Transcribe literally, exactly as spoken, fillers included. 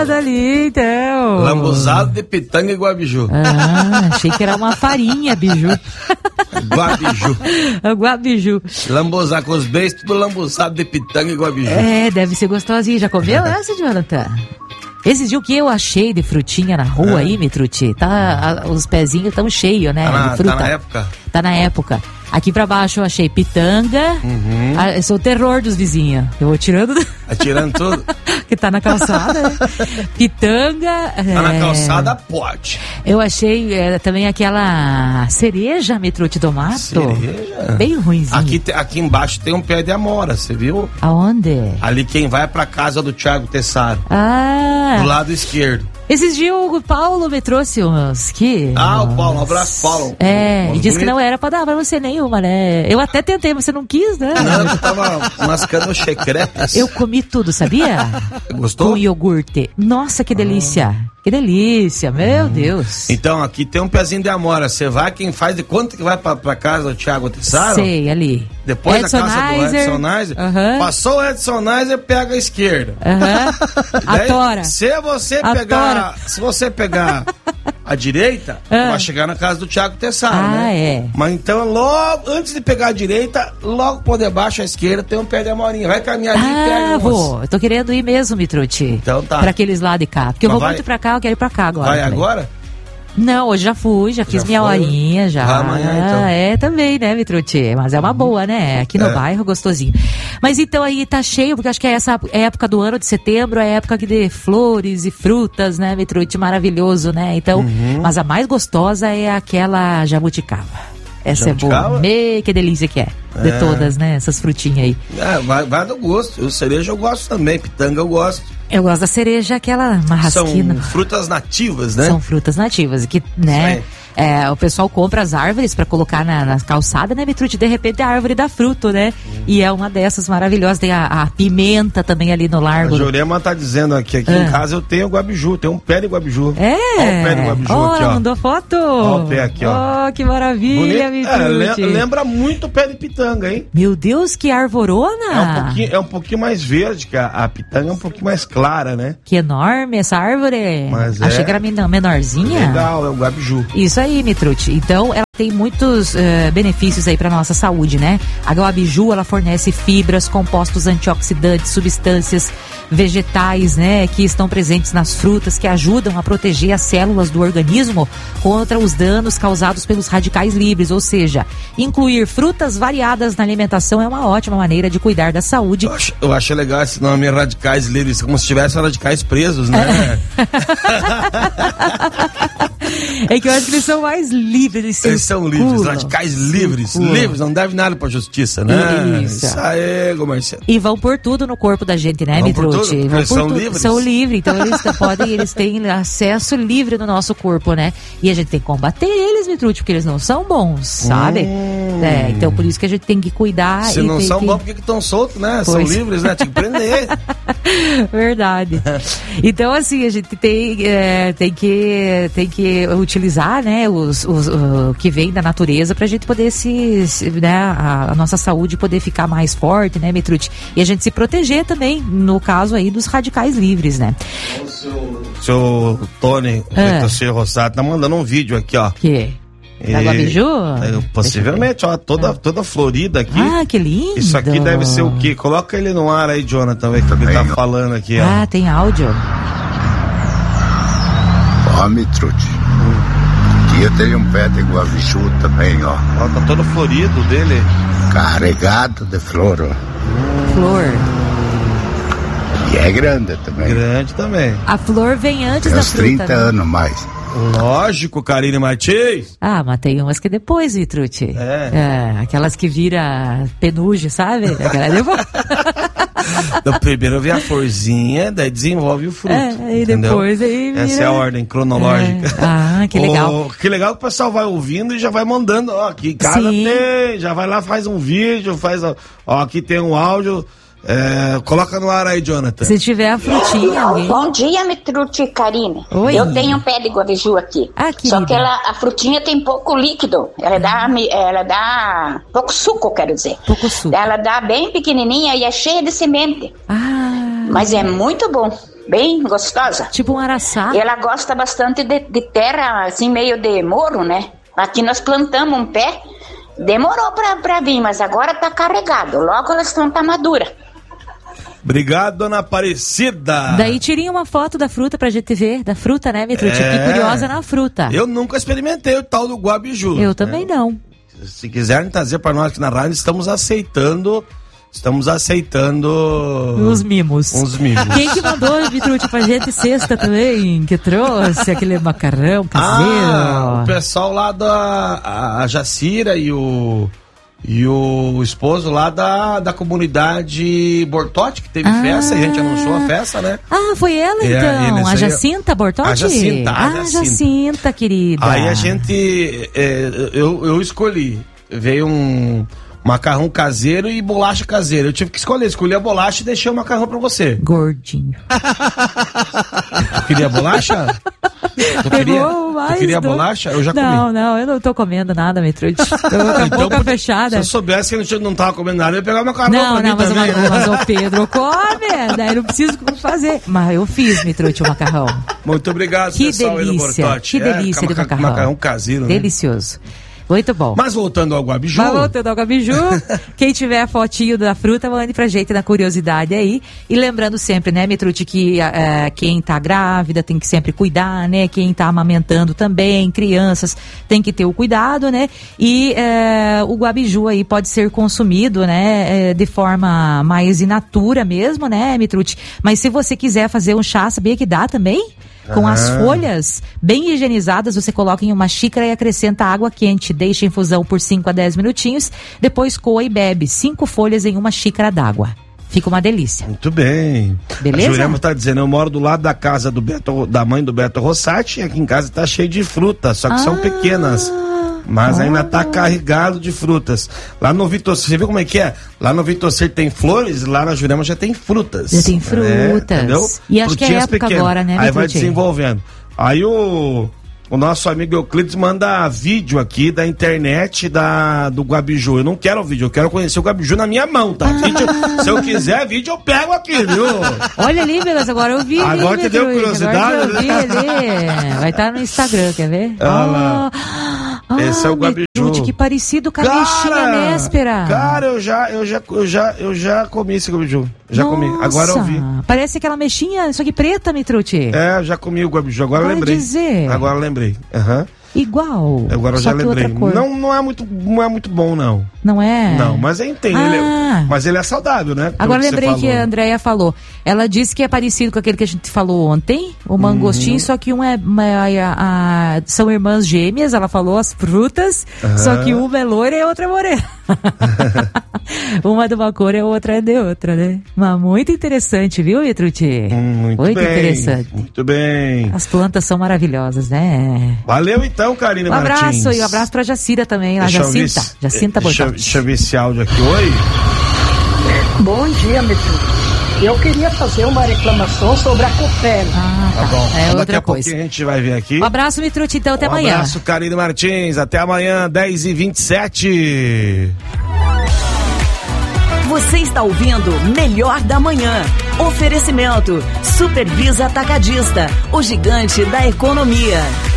ali, então. Lambuzado de pitanga e guabiju. Ah, achei que era uma farinha, biju. Guabiju. Guabiju. Lambuzar com os beijos, tudo lambuzado de pitanga e guabiju. É, deve ser gostosinho. Já comeu essa, Jonathan? Esses dias que eu achei de frutinha na rua é. aí, Mitruti, tá, a, os pezinhos estão cheios, né? Tá na, de fruta. Tá na época? Tá na época. Aqui pra baixo eu achei pitanga. Uhum. Ah, eu sou o terror dos vizinhos. Eu vou tirando. Atirando tudo? Que tá na calçada, né? Pitanga. Tá é... na calçada, pode. Eu achei é, também aquela cereja, Mitruti do mato. Cereja? Bem ruimzinho. Aqui, aqui embaixo tem um pé de amora, você viu? Aonde? Ali quem vai pra casa do Thiago Tessaro. Ah. Do lado esquerdo. Esses dias o Paulo me trouxe uns que... Ah, o Paulo, um abraço, Paulo. É, um, e disse que não era pra dar pra você nenhuma, né? Eu até tentei, mas você não quis, né? Não, eu tava mascando secretas. Eu comi tudo, sabia? Gostou? Com iogurte. Nossa, que delícia. Ah. Que delícia, meu hum. Deus. Então, aqui tem um pezinho de amora. Você vai, quem faz de quanto que vai pra, pra casa do Thiago Tessaro? Sei, ali. Depois Edson da casa Neiser. do Edson Neiser. Uhum. Passou o Edson Neiser, pega a esquerda. Uhum. A tora. Se você a pegar, tora. se você pegar a direita, ah. vai chegar na casa do Thiago Tessaro, ah, né? é. Mas então, logo, antes de pegar a direita, logo por debaixo à esquerda tem um pé de amorinha. Vai caminhar ali ah, e pega. Ah, vou. Eu tô querendo ir mesmo, Mitruti. Então tá. Pra aqueles lá de cá. Porque Mas eu vou vai... muito pra cá, eu quero ir pra cá agora. Vai também. agora? Não, hoje já fui, já fiz já minha foi? horinha, já. Ah, amanhã, então. É, também, né, Mitruti? Mas é uma boa, né? Aqui no é. bairro, gostosinho. Mas então aí tá cheio, porque acho que é essa época do ano de setembro, é a época de flores e frutas, né, Mitruti? Maravilhoso, né? Então, uhum. mas a mais gostosa é aquela jabuticaba. Essa jabuticaba? É boa. Me, que delícia que é. De é. todas, né? Essas frutinhas aí. É, vai, vai do gosto. O cereja eu gosto também, pitanga eu gosto. Eu gosto da cereja, aquela marrasquina. São frutas nativas, né? São frutas nativas, que, né? É, o pessoal compra as árvores pra colocar na, na calçada, né, Mitruti? De repente a árvore dá fruto, né? Hum. E é uma dessas maravilhosas. Tem a, a pimenta também ali no largo. A Jurema tá dizendo aqui, aqui ah. em casa eu tenho guabiju, tem um pé de guabiju. É? Olha o pé de guabiju oh, aqui, ó. Mandou foto? Olha o pé aqui, ó. Oh, que maravilha, Mitruti. É, lembra muito o pé de pitanga, hein? Meu Deus, que arvorona! É um pouquinho, é um pouquinho mais verde, que a, a pitanga é um pouquinho mais clara, né? Que enorme essa árvore. Mas Achei é... que era menorzinha. Legal, é o guabiju. Isso aí, Mitruti. Então, ela tem muitos uh, benefícios aí para nossa saúde, né? A guabiju, ela fornece fibras, compostos antioxidantes, substâncias vegetais, né? Que estão presentes nas frutas, que ajudam a proteger as células do organismo contra os danos causados pelos radicais livres. Ou seja, incluir frutas variadas na alimentação é uma ótima maneira de cuidar da saúde. Eu acho, eu acho legal esse nome, radicais livres, como se tivessem radicais presos, né? É que eu acho que eles são mais livres. Eles, eles são livres, radicais livres. Circulam. Livres, não devem nada pra justiça, né? Isso, Isso aí, Marcelo. E vão por tudo no corpo da gente, né, Mitruti? Eles são tudo. livres. São livres, então eles podem, eles têm acesso livre no nosso corpo, né? E a gente tem que combater eles, Mitruti, porque eles não são bons, sabe? Hum. É, então por isso que a gente tem que cuidar. Se e não são que... bons, por que estão soltos, né? Pois. São livres, né? Tem que prender. Verdade. Então, assim, a gente tem, é, tem, que, tem que utilizar, né, os, os, o que vem da natureza pra gente poder se, se né, a, a nossa saúde poder ficar mais forte, né, Mitruti? E a gente se proteger também, no caso aí dos radicais livres, né? O seu, seu Tony, ah. o seu Rossato, tá mandando um vídeo aqui, ó. Que? Da guabiju? É, possivelmente, ó, toda, ah. toda florida aqui. Ah, que lindo! Isso aqui deve ser o quê? Coloca ele no ar aí, Jonathan, ver o que ele tá falando aqui, ó. Ah, tem áudio. Ó, Mitruti. Aqui eu tenho um pé de guabiju também, ó. Ó, tá todo florido dele. Carregado de flor, ó. Flor. E é grande também. Grande também. A flor vem antes tem da uns fruta, trinta né? anos mais. Lógico, Karine Martins. Ah, mas tem umas que depois, Vitruti. É. é. Aquelas que vira penugem, sabe? Aquela depois. Então, primeiro vem a florzinha, daí desenvolve o fruto. É, e depois aí vira... Essa é a ordem cronológica. É. Ah, que legal. Oh, que legal que o pessoal vai ouvindo e já vai mandando. Ó, aqui em casa Sim. tem, já vai lá, faz um vídeo, faz. Ó, aqui tem um áudio. É, coloca no ar aí, Jonathan. Se tiver a frutinha, alguém... Bom dia, Mitruti e Karine. Oi. Eu tenho um pé de guabiju aqui. Ah, Só que ela, a frutinha tem pouco líquido. Ela dá, ela dá pouco suco, quero dizer. Pouco suco. Ela dá bem pequenininha e é cheia de semente. Ah. Mas é muito bom. bem gostosa. Tipo um araçá. E ela gosta bastante de, de terra, assim, meio de morro, né? Aqui nós plantamos um pé, demorou pra, pra vir, mas agora tá carregado. Logo elas estão tá madura. Obrigado, dona Aparecida. Daí tirem uma foto da fruta pra gente ver, da fruta, né, Mitrucci? É. Fiquei curiosa na fruta. Eu nunca experimentei o tal do guabiju. Eu também né? não. Se quiserem trazer para nós aqui na rádio, estamos aceitando, estamos aceitando... Os mimos. Uns mimos. Quem que mandou, Mitrucci, pra gente sexta também, que trouxe aquele macarrão caseiro? Ah, o pessoal lá da a, a Jacira e o... E o esposo lá da, da comunidade Bortotti, que teve ah. festa, e a gente anunciou a festa, né? Ah, foi ela então? É, a Jacinta Bortotti? A Jacinta, a ah, Jacinta. Jacinta, querida. Aí a gente, é, eu, eu escolhi, veio um macarrão caseiro e bolacha caseira. Eu tive que escolher, escolhi a bolacha e deixei o macarrão pra você. Gordinho. Tu queria bolacha? Tu queria, tu queria do... bolacha? Eu já comi. Não, não, eu não tô comendo nada, Mitrucci. Eu tô com a então, boca fechada. Se eu soubesse que a gente não tava comendo nada, eu ia pegar o macarrão não, pra não, mim mas também. Não, mas o Pedro come, daí não preciso fazer. Mas eu fiz, Mitrucci, o macarrão. Muito obrigado, que pessoal aí do delícia, Bortotti. que delícia é, de macarrão. Macarrão caseiro, né? Delicioso. Muito bom. Mas voltando ao guabiju. Mas voltando ao guabiju, quem tiver a fotinho da fruta, mande pra gente na curiosidade aí. E lembrando sempre, né, Mitrucci, que uh, quem tá grávida tem que sempre cuidar, né? Quem tá amamentando também, crianças, tem que ter o cuidado, né? E uh, o guabiju aí pode ser consumido, né, uh, de forma mais in natura mesmo, né, Mitrucci? Mas se você quiser fazer um chá, sabia que dá também? Com as folhas bem higienizadas, você coloca em uma xícara e acrescenta água quente. Deixa em infusão por cinco a dez minutinhos. Depois coa e bebe. Cinco folhas em uma xícara d'água. Fica uma delícia. Muito bem. Beleza? A Jurema tá dizendo, eu moro do lado da casa do Beto, da mãe do Beto Rossati, e aqui em casa tá cheio de frutas, só que ah, são pequenas. Mas oh. ainda tá carregado de frutas. Lá no Vitor, você viu como é que é? Lá no Vitor tem flores, lá na Jurema já tem frutas. Já tem frutas. É, entendeu? E acho Frutinhas que é época pequenas. Agora, né? Aí vai desenvolvendo. Aí o... O nosso amigo Euclides manda vídeo aqui da internet da, do guabiju. Eu não quero vídeo, eu quero conhecer o guabiju na minha mão, tá? Vídeo, se eu quiser vídeo, eu pego aqui, viu? Olha ali, beleza, agora eu vi. Agora te deu curiosidade? Agora eu vi ali. Vai estar no Instagram, quer ver? Ah, oh, esse é o guabiju. Mitrucci, que parecido com a mexinha néspera. Cara, eu já, eu já, eu já, eu já comi esse guabiju. Já Nossa, comi, agora eu vi. Parece aquela mexinha, só que preta, Mitrucci. É, eu já comi o guabiju, agora Vai eu lembrei. Dizer. Agora eu lembrei. Uhum. Igual. Agora eu já lembrei. Não, não é muito, não é muito bom, não. Não é? Não, mas eu entendo. Ah. Ele é, mas ele é saudável, né? Agora que lembrei que a Andréia falou. Ela disse que é parecido com aquele que a gente falou ontem, o mangostim, uhum. só que um é, a, a, são irmãs gêmeas, ela falou as frutas, uhum. só que uma é loira e a outra é morena. Uma de uma cor e a outra é de outra, né? Mas muito interessante, viu, Mitrucci? Hum, muito, muito bem, interessante. Muito bem. As plantas são maravilhosas, né? Valeu então, Karine um Martins. Um abraço e um abraço pra Jacira também, a Jacinta. Ver, Jacinta Bortotti. Deixa, deixa eu ver esse áudio aqui. Oi. Bom dia, Mitrucci. Eu queria fazer uma reclamação sobre a Copel. Ah, tá. Tá bom. É outra Daqui a coisa. A gente vai ver aqui. Um abraço, Mitrucci, então até um amanhã. Um abraço, Karine Martins. Até amanhã, dez e vinte e sete. Você está ouvindo Melhor da Manhã. Oferecimento Supervisa Atacadista, o gigante da economia.